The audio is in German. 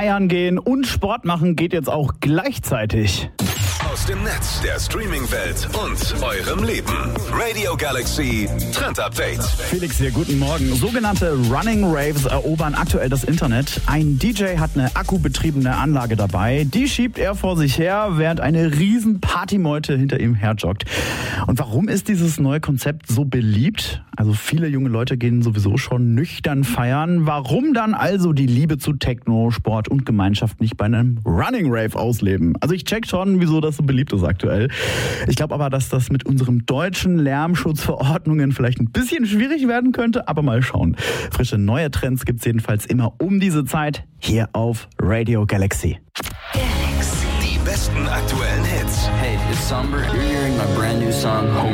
Feiern gehen und Sport machen geht jetzt auch gleichzeitig. Aus dem Netz, der Streaming-Welt und eurem Leben. Radio Galaxy Trend Update. Felix hier, guten Morgen. Sogenannte Running Raves erobern aktuell das Internet. Ein DJ hat eine akkubetriebene Anlage dabei. Die schiebt er vor sich her, während eine riesen Partymeute hinter ihm herjoggt. Und warum ist dieses neue Konzept so beliebt? Also viele junge Leute gehen sowieso schon nüchtern feiern. Warum dann also die Liebe zu Techno, Sport und Gemeinschaft nicht bei einem Running Rave ausleben? Also ich check schon, wieso das so beliebt ist aktuell. Ich glaube aber, dass das mit unseren deutschen Lärmschutzverordnungen vielleicht ein bisschen schwierig werden könnte, aber mal schauen. Frische neue Trends gibt's jedenfalls immer um diese Zeit hier auf Radio Galaxy. Die besten aktuellen Hits. Hey, it's Somber. You're hearing my brand new song, Home.